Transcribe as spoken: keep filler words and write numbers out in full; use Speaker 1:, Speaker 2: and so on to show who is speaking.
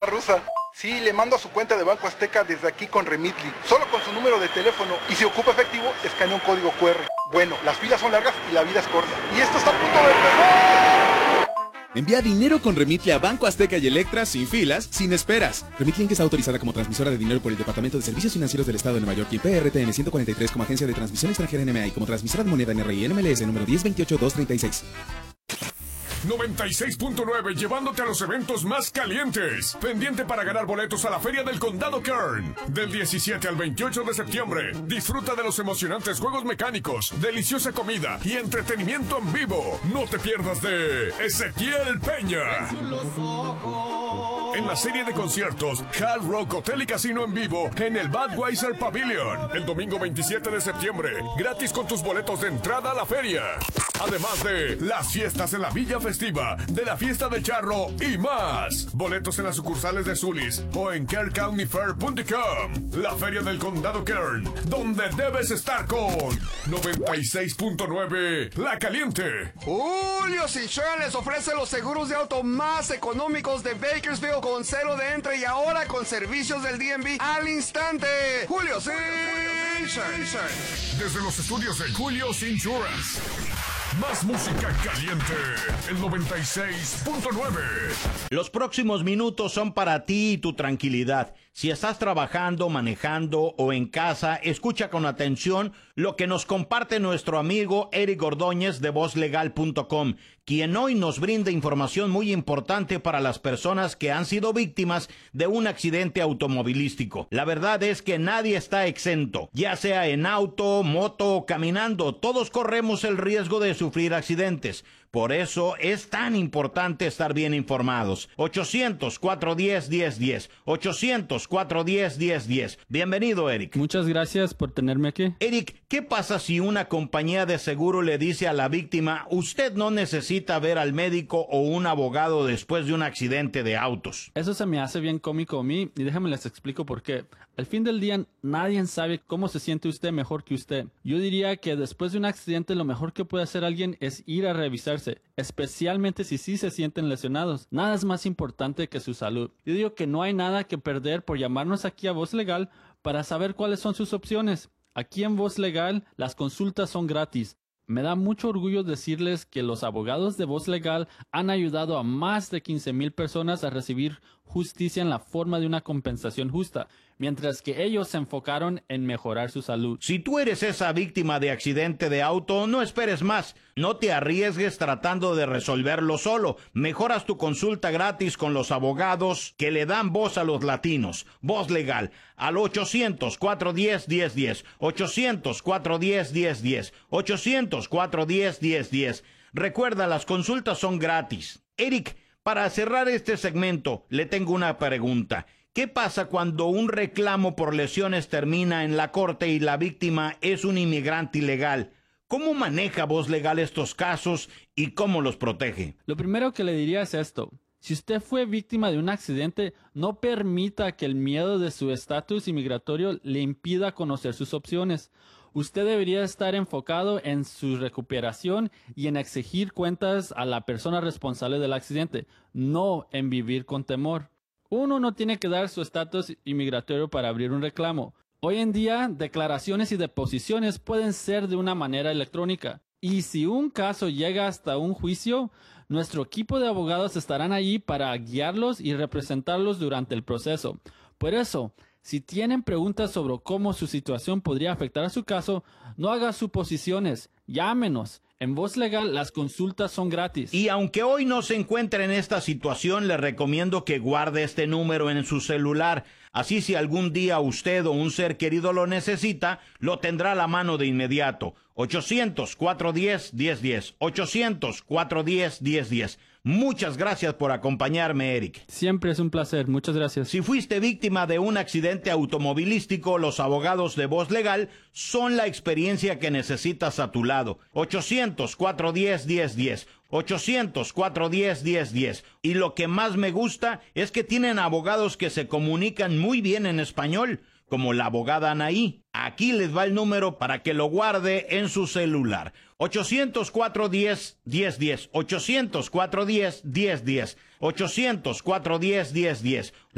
Speaker 1: rusa. Sí, le mando a su cuenta de Banco Azteca desde aquí con Remitly. Solo con su número de teléfono. Y si ocupa efectivo, escanea un código cu erre. Bueno, las filas son largas y la vida es corta. Y esto está a punto de empezar.
Speaker 2: Envía dinero con Remitly a Banco Azteca y Electra sin filas, sin esperas. Remitly está autorizada como transmisora de dinero por el Departamento de Servicios Financieros del Estado de Nueva York y P R T N ciento cuarenta y tres como agencia de transmisión extranjera N M A y como transmisora de moneda N R I N M L S número diez veintiocho dos treinta y seis.
Speaker 3: noventa y seis punto nueve llevándote a los eventos más calientes. Pendiente para ganar boletos a la Feria del Condado Kern. Del diecisiete al veintiocho de septiembre. Disfruta de los emocionantes juegos mecánicos, deliciosa comida y entretenimiento en vivo. No te pierdas de Ezequiel Peña. En la serie de conciertos Hard Rock Hotel y Casino en vivo en el Budweiser Pavilion. El domingo veintisiete de septiembre. Gratis con tus boletos de entrada a la feria. Además de las fiestas en la Villa Festiva, de la Fiesta del Charro y más. Boletos en las sucursales de Zulis o en kern county fair punto com. La Feria del Condado Kern, donde debes estar con noventa y seis punto nueve La Caliente.
Speaker 4: Julio Insurance les ofrece los seguros de auto más económicos de Bakersfield con cero de entre y ahora con servicios del D M V al instante. Julio Insurance.
Speaker 3: Desde los estudios de Julio Insurance. Más música caliente, el noventa y seis punto nueve.
Speaker 5: Los próximos minutos son para ti y tu tranquilidad. Si estás trabajando, manejando o en casa, escucha con atención lo que nos comparte nuestro amigo Eric Ordóñez de voz legal punto com, quien hoy nos brinda información muy importante para las personas que han sido víctimas de un accidente automovilístico. La verdad es que nadie está exento, ya sea en auto, moto o caminando, todos corremos el riesgo de sufrir accidentes. Por eso es tan importante estar bien informados. ochocientos, cuatrocientos diez, diez diez. ochocientos, cuatrocientos diez, diez diez. Bienvenido, Eric.
Speaker 6: Muchas gracias por tenerme aquí.
Speaker 5: Eric, ¿qué pasa si una compañía de seguro le dice a la víctima, usted no necesita ver al médico o un abogado después de un accidente de autos?
Speaker 6: Eso se me hace bien cómico a mí y déjame les explico por qué. Al fin del día, nadie sabe cómo se siente usted mejor que usted. Yo diría que después de un accidente lo mejor que puede hacer alguien es ir a revisarse, especialmente si sí se sienten lesionados. Nada es más importante que su salud. Yo digo que no hay nada que perder por llamarnos aquí a Voz Legal para saber cuáles son sus opciones. Aquí en Voz Legal, las consultas son gratis. Me da mucho orgullo decirles que los abogados de Voz Legal han ayudado a más de quince mil personas a recibir justicia en la forma de una compensación justa, mientras que ellos se enfocaron en mejorar su salud.
Speaker 5: Si tú eres esa víctima de accidente de auto, no esperes más. No te arriesgues tratando de resolverlo solo. Mejoras tu consulta gratis con los abogados que le dan voz a los latinos. Voz Legal al ochocientos, cuatrocientos diez, diez diez. ochocientos, cuatrocientos diez, diez diez. ochocientos, cuatrocientos diez, diez diez. Recuerda, las consultas son gratis. Eric, para cerrar este segmento, le tengo una pregunta. ¿Qué pasa cuando un reclamo por lesiones termina en la corte y la víctima es un inmigrante ilegal? ¿Cómo maneja Voz Legal estos casos y cómo los protege?
Speaker 6: Lo primero que le diría es esto. Si usted fue víctima de un accidente, no permita que el miedo de su estatus inmigratorio le impida conocer sus opciones. Usted debería estar enfocado en su recuperación y en exigir cuentas a la persona responsable del accidente, no en vivir con temor. Uno no tiene que dar su estatus inmigratorio para abrir un reclamo. Hoy en día, declaraciones y deposiciones pueden ser de una manera electrónica. Y si un caso llega hasta un juicio, nuestro equipo de abogados estarán allí para guiarlos y representarlos durante el proceso. Por eso, si tienen preguntas sobre cómo su situación podría afectar a su caso, no haga suposiciones, llámenos. En Voz Legal, las consultas son gratis.
Speaker 5: Y aunque hoy no se encuentre en esta situación, le recomiendo que guarde este número en su celular. Así, si algún día usted o un ser querido lo necesita, lo tendrá a la mano de inmediato. ochocientos, cuatrocientos diez, diez diez. ochocientos, cuatrocientos diez, diez diez. Muchas gracias por acompañarme, Eric.
Speaker 6: Siempre es un placer. Muchas gracias.
Speaker 5: Si fuiste víctima de un accidente automovilístico, los abogados de Voz Legal son la experiencia que necesitas a tu lado. ochocientos, cuatrocientos diez, diez diez. ochocientos, cuatrocientos diez, diez diez. Y lo que más me gusta es que tienen abogados que se comunican muy bien en español, como la abogada Anaí. Aquí les va el número para que lo guarde en su celular. ochocientos, cuatrocientos diez, diez diez. ochocientos, cuatrocientos diez, diez diez. ochocientos, cuatrocientos diez, diez diez.